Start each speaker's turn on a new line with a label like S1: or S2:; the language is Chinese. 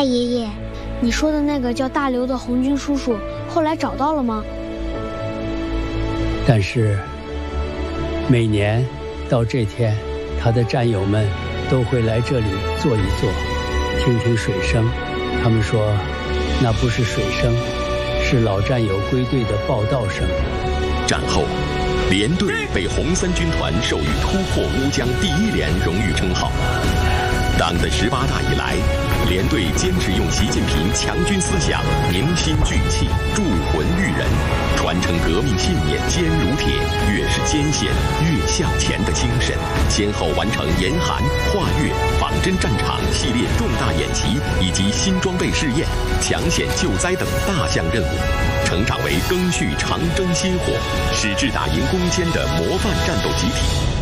S1: 太爷爷，你说的那个叫大刘的红军叔叔，后来找到了吗？
S2: 但是，每年到这天，他的战友们都会来这里坐一坐，听听水声。他们说，那不是水声，是老战友归队的报道声。
S3: 战后，连队被红三军团授予突破乌江第一连荣誉称号。党的18大以来，连队坚持用习近平强军思想凝心聚气、铸魂育人，传承革命信念坚如铁、越是艰险越向前的精神，先后完成严寒、华岳、仿真战场系列重大演习以及新装备试验、抢险救灾等大项任务，成长为赓续长征薪火、矢志打赢攻坚的模范战斗集体。